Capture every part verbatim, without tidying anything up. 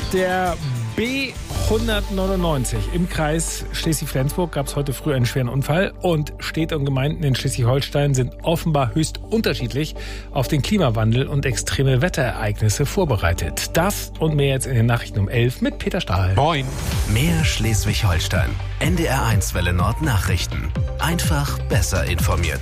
der B hundertneunundneunzig im Kreis Schleswig-Flensburg gab es heute früh einen schweren Unfall und Städte und Gemeinden in Schleswig-Holstein sind offenbar höchst unterschiedlich auf den Klimawandel und extreme Wetterereignisse vorbereitet. Das und mehr jetzt in den Nachrichten um elf mit Peter Stahl. Moin. Mehr Schleswig-Holstein. N D R eins Welle Nord Nachrichten. Einfach besser informiert.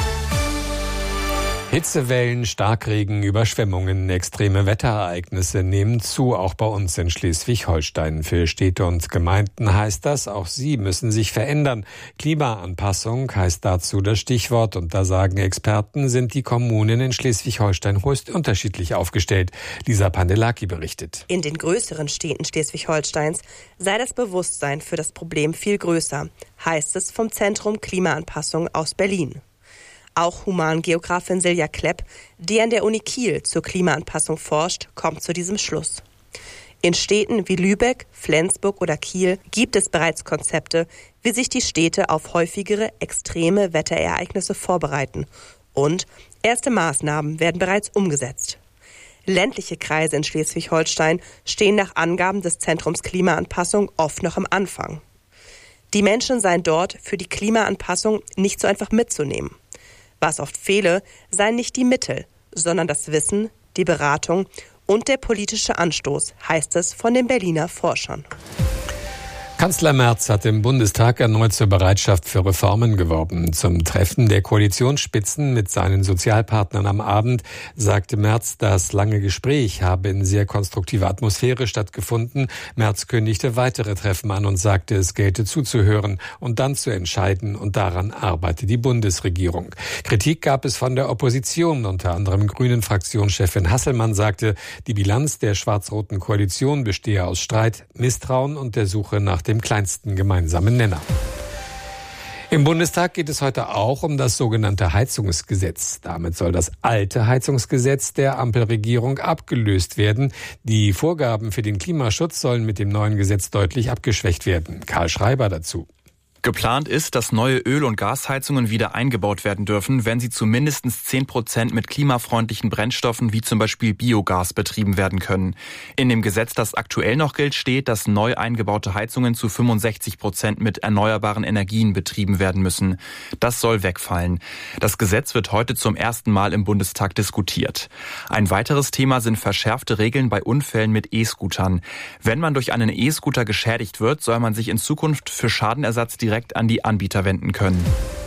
Hitzewellen, Starkregen, Überschwemmungen, extreme Wetterereignisse nehmen zu, auch bei uns in Schleswig-Holstein. Für Städte und Gemeinden heißt das, auch sie müssen sich verändern. Klimaanpassung heißt dazu das Stichwort. Und da sagen Experten, sind die Kommunen in Schleswig-Holstein höchst unterschiedlich aufgestellt. Lisa Pandelaki berichtet. In den größeren Städten Schleswig-Holsteins sei das Bewusstsein für das Problem viel größer, heißt es vom Zentrum Klimaanpassung aus Berlin. Auch Humangeografin Silja Klepp, die an der Uni Kiel zur Klimaanpassung forscht, kommt zu diesem Schluss. In Städten wie Lübeck, Flensburg oder Kiel gibt es bereits Konzepte, wie sich die Städte auf häufigere extreme Wetterereignisse vorbereiten. Und erste Maßnahmen werden bereits umgesetzt. Ländliche Kreise in Schleswig-Holstein stehen nach Angaben des Zentrums Klimaanpassung oft noch am Anfang. Die Menschen seien dort für die Klimaanpassung nicht so einfach mitzunehmen. Was oft fehle, seien nicht die Mittel, sondern das Wissen, die Beratung und der politische Anstoß, heißt es von den Berliner Forschern. Kanzler Merz hat im Bundestag erneut zur Bereitschaft für Reformen geworben. Zum Treffen der Koalitionsspitzen mit seinen Sozialpartnern am Abend sagte Merz, das lange Gespräch habe in sehr konstruktiver Atmosphäre stattgefunden. Merz kündigte weitere Treffen an und sagte, es gelte zuzuhören und dann zu entscheiden, und daran arbeite die Bundesregierung. Kritik gab es von der Opposition, unter anderem Grünen-Fraktionschefin Hasselmann sagte, die Bilanz der schwarz-roten Koalition bestehe aus Streit, Misstrauen und der Suche nach dem kleinsten gemeinsamen Nenner. Im Bundestag geht es heute auch um das sogenannte Heizungsgesetz. Damit soll das alte Heizungsgesetz der Ampelregierung abgelöst werden. Die Vorgaben für den Klimaschutz sollen mit dem neuen Gesetz deutlich abgeschwächt werden. Karl Schreiber dazu. Geplant ist, dass neue Öl- und Gasheizungen wieder eingebaut werden dürfen, wenn sie zu mindestens zehn Prozent mit klimafreundlichen Brennstoffen wie zum Beispiel Biogas betrieben werden können. In dem Gesetz, das aktuell noch gilt, steht, dass neu eingebaute Heizungen zu fünfundsechzig Prozent mit erneuerbaren Energien betrieben werden müssen. Das soll wegfallen. Das Gesetz wird heute zum ersten Mal im Bundestag diskutiert. Ein weiteres Thema sind verschärfte Regeln bei Unfällen mit E-Scootern. Wenn man durch einen E-Scooter geschädigt wird, soll man sich in Zukunft für Schadenersatz direkt an die Anbieter wenden können.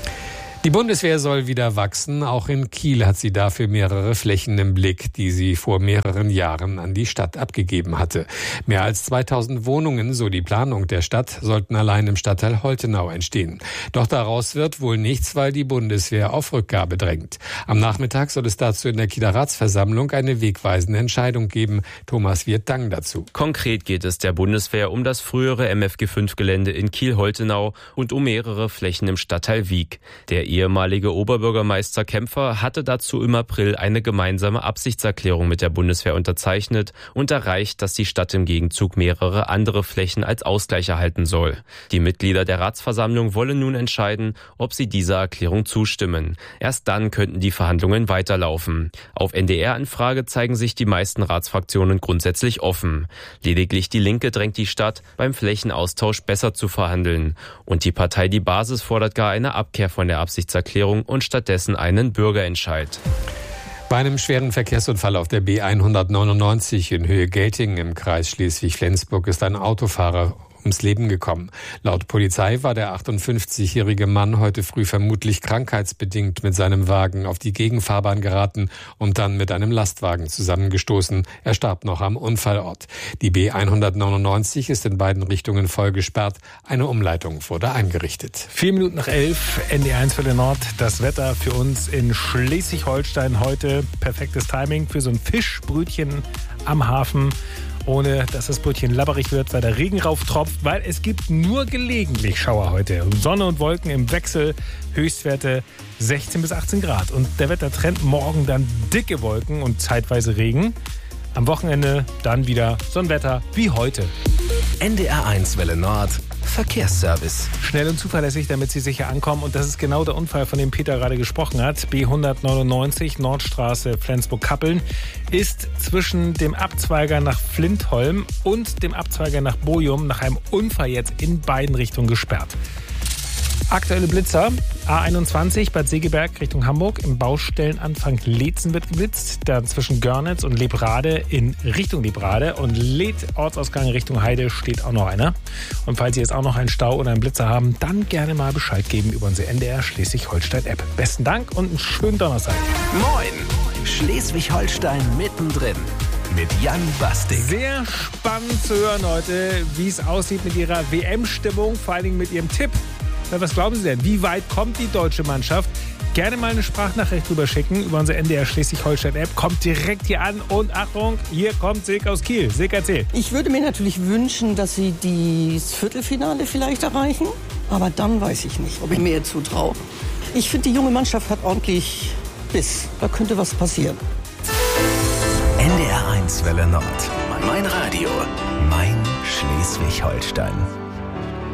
Die Bundeswehr soll wieder wachsen. Auch in Kiel hat sie dafür mehrere Flächen im Blick, die sie vor mehreren Jahren an die Stadt abgegeben hatte. Mehr als zweitausend Wohnungen, so die Planung der Stadt, sollten allein im Stadtteil Holtenau entstehen. Doch daraus wird wohl nichts, weil die Bundeswehr auf Rückgabe drängt. Am Nachmittag soll es dazu in der Kieler Ratsversammlung eine wegweisende Entscheidung geben. Thomas Wirth-Dang dazu. Konkret geht es der Bundeswehr um das frühere M F G fünf Gelände in Kiel-Holtenau und um mehrere Flächen im Stadtteil Wiek. Der ehemalige Oberbürgermeister Kämpfer hatte dazu im April eine gemeinsame Absichtserklärung mit der Bundeswehr unterzeichnet und erreicht, dass die Stadt im Gegenzug mehrere andere Flächen als Ausgleich erhalten soll. Die Mitglieder der Ratsversammlung wollen nun entscheiden, ob sie dieser Erklärung zustimmen. Erst dann könnten die Verhandlungen weiterlaufen. Auf N D R-Anfrage zeigen sich die meisten Ratsfraktionen grundsätzlich offen. Lediglich die Linke drängt die Stadt, beim Flächenaustausch besser zu verhandeln. Und die Partei Die Basis fordert gar eine Abkehr von der Absichtserklärung und stattdessen einen Bürgerentscheid. Bei einem schweren Verkehrsunfall auf der B hundertneunundneunzig in Höhe Geltingen im Kreis Schleswig-Flensburg ist ein Autofahrer ums Leben gekommen. Laut Polizei war der achtundfünfzigjährige Mann heute früh vermutlich krankheitsbedingt mit seinem Wagen auf die Gegenfahrbahn geraten und dann mit einem Lastwagen zusammengestoßen. Er starb noch am Unfallort. Die B hundertneunundneunzig ist in beiden Richtungen voll gesperrt. Eine Umleitung wurde eingerichtet. Vier Minuten nach elf, N D R eins Welle Nord. Das Wetter für uns in Schleswig-Holstein heute. Perfektes Timing für so ein Fischbrötchen am Hafen, ohne dass das Brötchen labberig wird, weil der Regen rauftropft, weil es gibt nur gelegentlich Schauer heute. Sonne und Wolken im Wechsel, Höchstwerte sechzehn bis achtzehn Grad. Und der Wettertrend morgen dann dicke Wolken und zeitweise Regen. Am Wochenende dann wieder Sonnenwetter wie heute. N D R eins Welle Nord Verkehrsservice. Schnell und zuverlässig, damit Sie sicher ankommen. Und das ist genau der Unfall, von dem Peter gerade gesprochen hat. B hundertneunundneunzig, Nordstraße, Flensburg-Kappeln, ist zwischen dem Abzweiger nach Flintholm und dem Abzweiger nach Bochum nach einem Unfall jetzt in beiden Richtungen gesperrt. Aktuelle Blitzer, A einundzwanzig Bad Segeberg Richtung Hamburg, im Baustellenanfang Leetzen wird geblitzt, dann zwischen Görnitz und Lebrade in Richtung Lebrade und Leth Ortsausgang Richtung Heide steht auch noch einer. Und falls Sie jetzt auch noch einen Stau oder einen Blitzer haben, dann gerne mal Bescheid geben über unsere N D R Schleswig-Holstein-App. Besten Dank und einen schönen Donnerstag. Moin, Schleswig-Holstein mittendrin mit Jan Bastik. Sehr spannend zu hören heute, wie es aussieht mit Ihrer W M-Stimmung, vor allen Dingen mit Ihrem Tipp. Was glauben Sie denn? Wie weit kommt die deutsche Mannschaft? Gerne mal eine Sprachnachricht drüber schicken über unsere N D R Schleswig-Holstein-App. Kommt direkt hier an und Achtung, hier kommt Silke aus Kiel. Silke, erzähl. Ich würde mir natürlich wünschen, dass sie das Viertelfinale vielleicht erreichen. Aber dann weiß ich nicht, ob ich mir zutraue. Ich finde, die junge Mannschaft hat ordentlich Biss. Da könnte was passieren. N D R eins Welle Nord. Mein Radio. Mein Schleswig-Holstein.